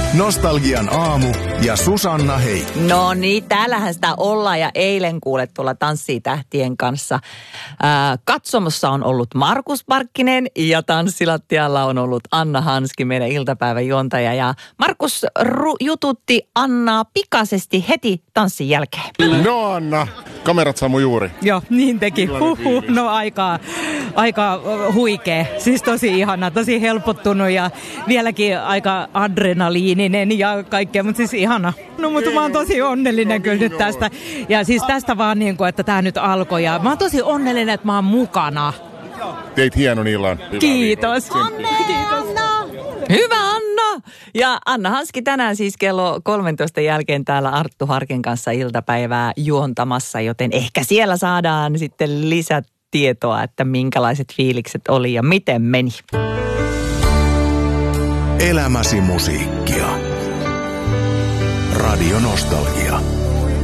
Nostalgian aamu ja Susanna Heikkinen. No niin, täällähän sitä ollaan ja eilen kuulet tuolla Tanssii tähtien kanssa. Katsomossa on ollut Markus Parkkinen ja tanssilattialla on ollut Anna Hanski, meidän iltapäivän juontaja. Ja Markus jututti Annaa pikaisesti heti tanssin jälkeen. No Anna, kamerat sammui juuri. Joo, niin teki. No aika huikea. Siis tosi ihana, tosi helpottunut ja vieläkin aika adrenaliininen ja kaikkea, mutta siis ihana. No mutta mä oon tosi onnellinen kyllä nyt tästä. Ja siis tästä vaan niin kuin, että tää nyt alkoi ja mä oon tosi onnellinen, että mä oon mukana. Teit hienon illan. Kiitos. Anna! Hyvä Anna! Ja Anna Hanski tänään siis kello 13 jälkeen täällä Arttu Harken kanssa iltapäivää juontamassa, joten ehkä siellä saadaan sitten lisätietoa, että minkälaiset fiilikset oli ja miten meni. Elämäsi musiikkia. Radio Nostalgia.